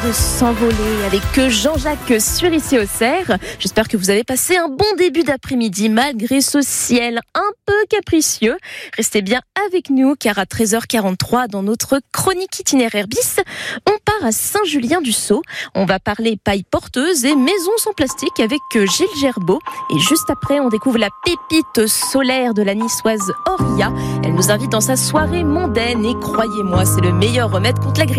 de s'envoler avec Jean-Jacques sur Issy-aux-Serres. J'espère que vous avez passé un bon début d'après-midi malgré ce ciel un peu capricieux. Restez bien avec nous car à 13h43 dans notre chronique itinéraire bis, on part à Saint-Julien-du-Sault. On va parler paille porteuse et maisons sans plastique avec Gilles Gerbeau. Et juste après, on découvre la pépite solaire de la niçoise Auria. Elle nous invite dans sa soirée mondaine et croyez-moi, c'est le meilleur remède contre la grippe.